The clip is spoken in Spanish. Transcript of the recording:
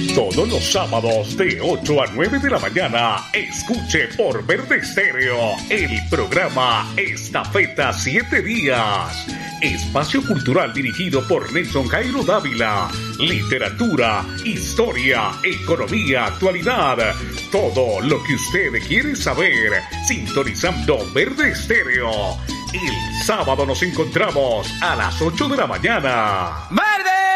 Todos los sábados de 8 a 9 de la mañana, escuche por Verde Estéreo el programa Estafeta 7 Días. Espacio cultural dirigido por Nelson Jairo Dávila. Literatura, historia, economía, actualidad. Todo lo que usted quiere saber, sintonizando Verde Estéreo. El sábado nos encontramos a las 8 de la mañana. ¡Verde!